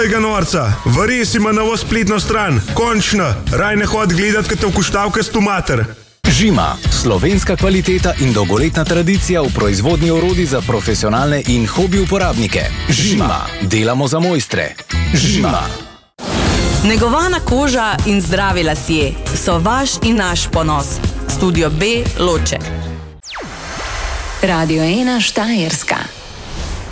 tvojega norca. Varis ima novo spletno stran. Končno, raj ne hod gledat, kad te vkuštavke s tomater. Žima, slovenska kvaliteta in dolgoletna tradicija v proizvodnji orodij za profesionalne in hobi uporabnike. Žima, delamo za mojstre. Žima. Negovana koža in zdravi lasje so vaš in naš ponos. Studio B Loče. Radio 1 Štajerska.